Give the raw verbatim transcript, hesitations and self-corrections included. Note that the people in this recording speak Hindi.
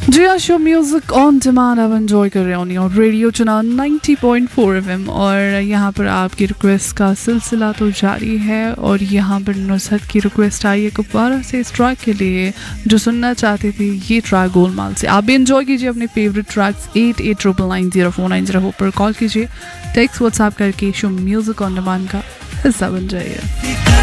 जी हाँ, शो म्यूजिक ऑन डिमांड आप एंजॉय कर रहे हो और रेडियो चुनाव नाइंटी पॉइंट फोर एफएम। और यहाँ पर आपकी रिक्वेस्ट का सिलसिला तो जारी है और यहाँ पर नुसरत की रिक्वेस्ट आई है कुपवारा से इस ट्रैक के लिए जो सुनना चाहते थे ये ट्रैक गोलमाल से। आप भी एंजॉय कीजिए अपने favourite tracks eight eight triple nine zero four nine zero पर कॉल कीजिए, टेक्स्ट व्हाट्सएप करके शो म्यूजिक ऑन डिमांड का हिस्सा बन जाइए।